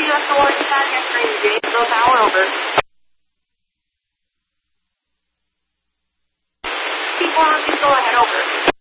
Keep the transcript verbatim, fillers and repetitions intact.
W S four, contact three, Janesville Tower, over. Keep on, please go ahead, over.